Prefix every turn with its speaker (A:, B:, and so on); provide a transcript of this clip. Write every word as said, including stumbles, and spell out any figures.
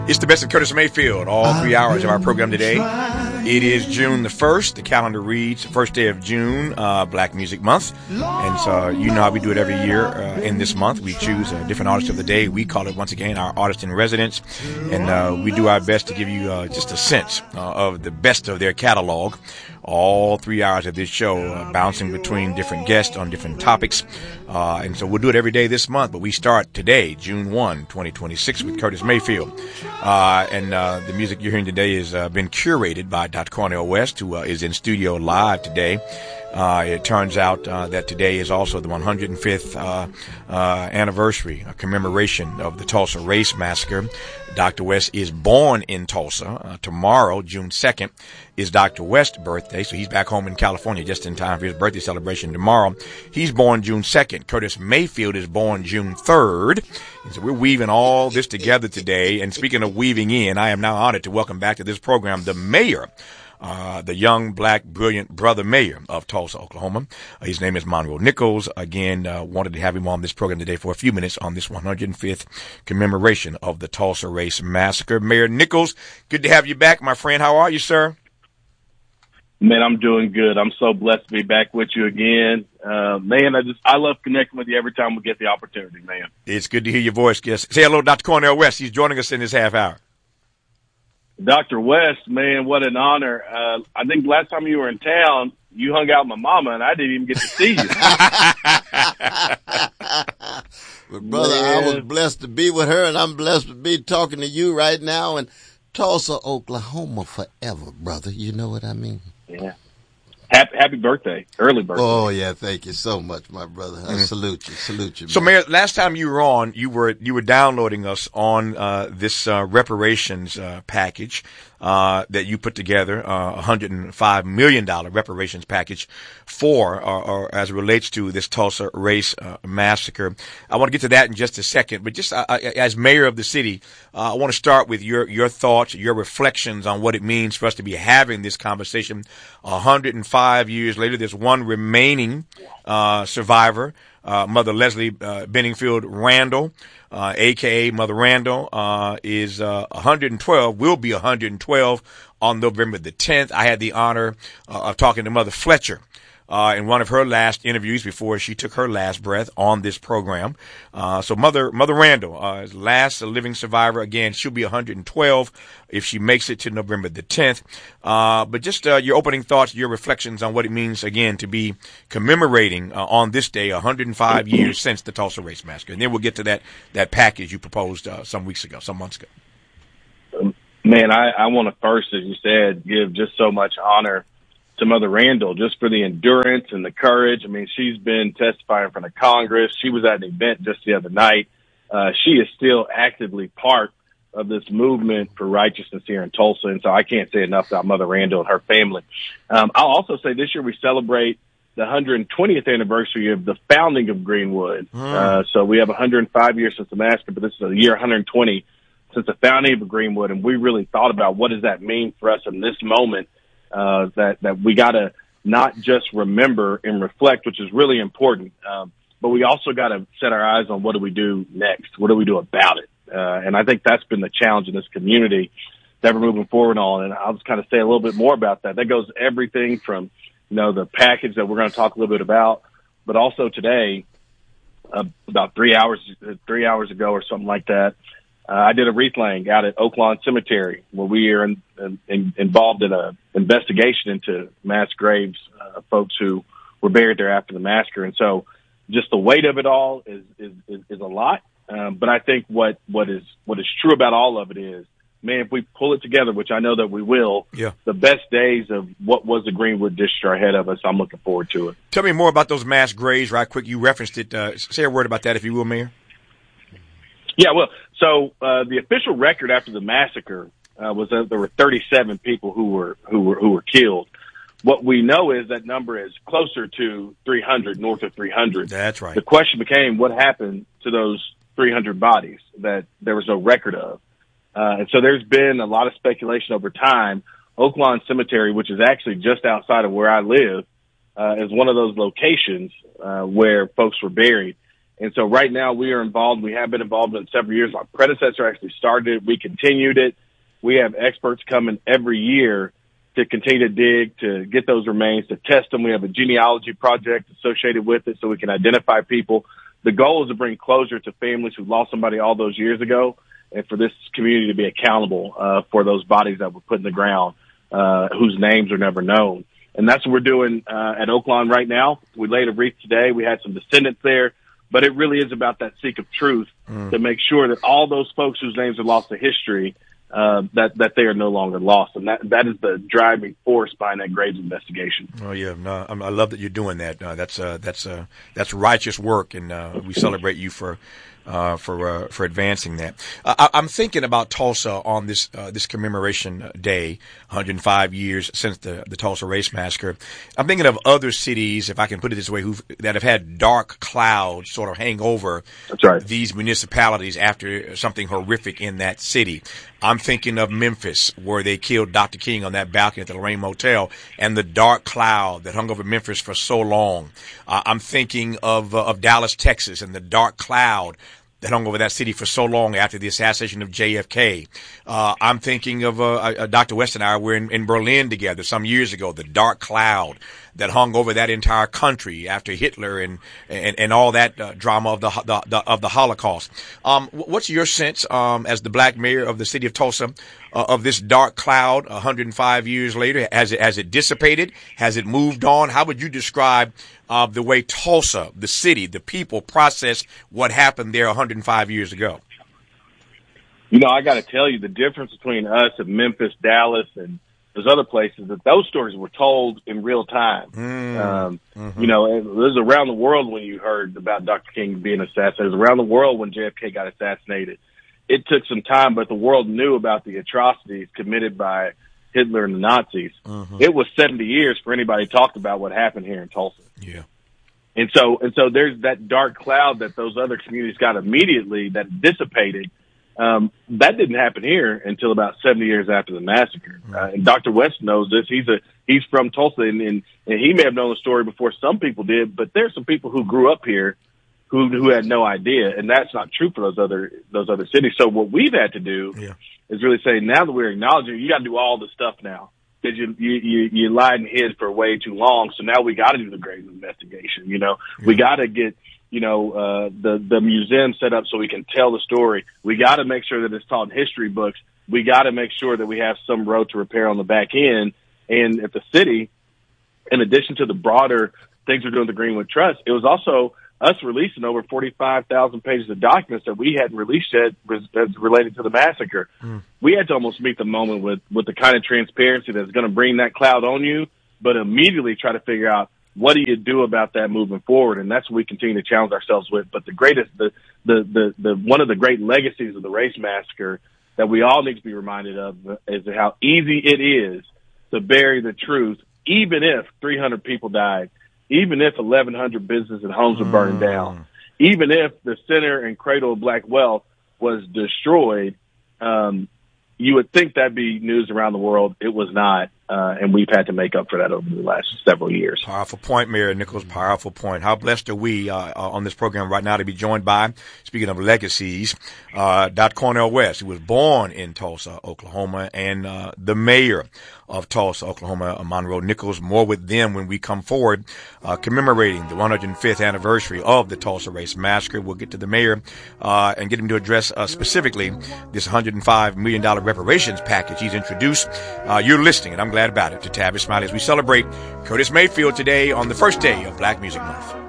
A: It's the best of Curtis Mayfield, all three hours of our program today. It is June the first. The calendar reads first day of June, uh, Black Music Month. And so you know how we do it every year uh, in this month. We choose a different artist of the day. We call it, once again, our artist in residence. And uh, we do our best to give you uh, just a sense uh, of the best of their catalog. All three hours of this show, uh, bouncing between different guests on different topics. Uh, and so we'll do it every day this month, but we start today, June first, twenty twenty-six, with Curtis Mayfield. Uh, and uh, the music you're hearing today has uh, been curated by Doctor Cornel West, who uh, is in studio live today. Uh, it turns out uh, that today is also the one hundred fifth uh, uh, anniversary, a commemoration of the Tulsa Race Massacre. Doctor West is born in Tulsa. Uh, tomorrow, June second, is Doctor West's birthday, so he's back home in California just in time for his birthday celebration tomorrow. He's born June second. Curtis Mayfield is born June third. And so we're weaving all this together today. And speaking of weaving in, I am now honored to welcome back to this program the mayor, Uh, the young, black, brilliant brother mayor of Tulsa, Oklahoma. Uh, his name is Monroe Nichols. Again, uh, wanted to have him on this program today for a few minutes on this one hundred fifth commemoration of the Tulsa Race Massacre. Mayor Nichols, good to have you back, my friend. How are you, sir?
B: Man, I'm doing good. I'm so blessed to be back with you again. Uh, man, I just, I love connecting with you every time we get the opportunity, man.
A: It's good to hear your voice, guest. Say hello to Doctor Cornel West. He's joining us in this half hour.
B: Doctor West, man, what an honor. Uh, I think last time you were in town, you hung out with my mama, and I didn't even get to see you.
C: But, brother, man, I was blessed to be with her, and I'm blessed to be talking to you right now in Tulsa, Oklahoma forever, brother. You know what I mean?
B: Yeah. Happy, happy birthday, early birthday.
C: Oh, yeah, thank you so much, my brother. I mm-hmm. salute you, salute you.
A: So,
C: man.
A: Mayor, last time you were on, you were you were downloading us on uh, this uh, reparations uh, package uh, that you put together, uh, one hundred five million dollars reparations package for, or, or as it relates to this Tulsa Race uh, Massacre. I want to get to that in just a second, but just uh, as mayor of the city, uh, I want to start with your your thoughts, your reflections on what it means for us to be having this conversation one hundred five years later. There's one remaining uh, survivor, uh, Mother Leslie uh, Benningfield Randall, uh, a k a. Mother Randall, uh, is uh, one hundred twelve, will be one hundred twelve on November the tenth. I had the honor uh, of talking to Mother Fletcher Uh, in one of her last interviews before she took her last breath on this program. Uh, so Mother, Mother Randall, uh, is last living survivor. Again, she'll be one hundred twelve if she makes it to November the tenth. Uh, but just, uh, your opening thoughts, your reflections on what it means, again, to be commemorating, uh, on this day, one hundred five years since the Tulsa Race Massacre. And then we'll get to that, that package you proposed, uh, some weeks ago, some months ago.
B: Man, I, I want to first, as you said, give just so much honor to Mother Randall, just for the endurance and the courage. I mean, she's been testifying in front of Congress. She was at an event just the other night. Uh, she is still actively part of this movement for righteousness here in Tulsa. And so I can't say enough about Mother Randall and her family. Um, I'll also say this year we celebrate the one hundred twentieth anniversary of the founding of Greenwood. Mm. Uh, so we have one hundred five years since the massacre, but this is the year one hundred twenty since the founding of Greenwood. And we really thought about what does that mean for us in this moment. Uh, that, that we got to not just remember and reflect, which is really important. Um, but we also got to set our eyes on what do we do next? What do we do about it? Uh, and I think that's been the challenge in this community that we're moving forward on. And I'll just kind of say a little bit more about that. That goes everything from, you know, the package that we're going to talk a little bit about, but also today, uh, about three hours, three hours ago or something like that, Uh, I did a wreath laying out at Oaklawn Cemetery where we are in, in, involved in a investigation into mass graves, uh, folks who were buried there after the massacre. And so just the weight of it all is, is, is, is a lot. Um, but I think what, what is, what is true about all of it is, man, if we pull it together, which I know that we will,
A: yeah.
B: the best days of what was the Greenwood district are ahead of us. I'm looking forward to it.
A: Tell me more about those mass graves right quick. You referenced it. Uh, say a word about that, if you will, Mayor.
B: Yeah, well, so uh, the official record after the massacre uh, was that there were thirty-seven people who were who were who were killed. What we know is that number is closer to three hundred, north of three hundred.
A: That's right.
B: The question became, what happened to those three hundred bodies that there was no record of? Uh, and so there's been a lot of speculation over time. Oaklawn Cemetery, which is actually just outside of where I live, uh, is one of those locations uh, where folks were buried. And so right now we are involved. We have been involved in several years. My predecessor actually started it. We continued it. We have experts coming every year to continue to dig, to get those remains, to test them. We have a genealogy project associated with it so we can identify people. The goal is to bring closure to families who lost somebody all those years ago, and for this community to be accountable uh, for those bodies that were put in the ground, uh, whose names are never known. And that's what we're doing uh, at Oaklawn right now. We laid a wreath today. We had some descendants there, but it really is about that seek of truth mm. to make sure that all those folks whose names are lost to history, uh, that, that they are no longer lost. And that, that is the driving force behind that Graves investigation.
A: Oh yeah. No, I love that you're doing that. Uh, that's, uh, that's, uh, that's righteous work. And, uh, we celebrate you for, uh, for, uh, for advancing that. Uh, I, I'm thinking about Tulsa on this, uh, this commemoration day, one hundred five years since the, the Tulsa Race Massacre. I'm thinking of other cities, if I can put it this way, who that have had dark clouds sort of hang over
B: That's right.
A: these municipalities after something horrific in that city. I'm thinking of Memphis, where they killed Doctor King on that balcony at the Lorraine Motel, and the dark cloud that hung over Memphis for so long. Uh, I'm thinking of uh, of Dallas, Texas, and the dark cloud that hung over that city for so long after the assassination of J F K. Uh, I'm thinking of uh, uh, Doctor West and I were in, in Berlin together some years ago, the dark cloud that hung over that entire country after Hitler and and, and all that uh, drama of the, the, the of the Holocaust. Um, what's your sense um, as the black mayor of the city of Tulsa uh, of this dark cloud one hundred five years later? Has it has it dissipated? Has it moved on? How would you describe uh, the way Tulsa, the city, the people process what happened there one hundred five years ago?
B: You know, I got to tell you, the difference between us and Memphis, Dallas, and those other places, that those stories were told in real time. Mm, um, mm-hmm. You know, it was around the world when you heard about Doctor King being assassinated. It was around the world when J F K got assassinated. It took some time, but the world knew about the atrocities committed by Hitler and the Nazis. Mm-hmm. It was seventy years for anybody to talk about what happened here in Tulsa.
A: Yeah.
B: And so, and so there's that dark cloud that those other communities got immediately that dissipated. Um, that didn't happen here until about seventy years after the massacre. Uh, and Doctor West knows this. He's a, he's from Tulsa, and, and, and he may have known the story before some people did, but there's some people who grew up here who, who had no idea. And that's not true for those other, those other cities. So what we've had to do yeah. is really say, now that we're acknowledging, you got to do all the stuff now. Because you, you, you, you lied and hid for way too long. So now we got to do the Graves investigation. You know, yeah. we got to get, you know, uh, the, the museum set up so we can tell the story. We got to make sure that it's taught in history books. We got to make sure that we have some road to repair on the back end. And at the city, in addition to the broader things we're doing with the Greenwood Trust, it was also us releasing over forty-five thousand pages of documents that we hadn't released yet as related to the massacre. Mm. We had to almost meet the moment with, with the kind of transparency that's going to bring that cloud on you, but immediately try to figure out, what do you do about that moving forward? And that's what we continue to challenge ourselves with. But the greatest, the, the, the, the, one of the great legacies of the race massacre that we all need to be reminded of is how easy it is to bury the truth, even if three hundred people died, even if eleven hundred businesses and homes were burning mm. down, even if the center and cradle of black wealth was destroyed. Um, you would think that'd be news around the world. It was not. Uh, and we've had to make up for that over the last several years.
A: Powerful point, Mayor Nichols. Powerful point. How blessed are we uh, on this program right now to be joined by, speaking of legacies, uh, Doctor Cornel West, who was born in Tulsa, Oklahoma, and uh, the mayor of Tulsa, Oklahoma, Monroe Nichols. More with them when we come forward, uh, commemorating the one hundred fifth anniversary of the Tulsa Race Massacre. We'll get to the mayor uh, and get him to address uh, specifically this one hundred five million dollars reparations package he's introduced. Uh, you're listening, and I'm glad about it, to Tavis Smiley as we celebrate Curtis Mayfield today on the first day of Black Music Month.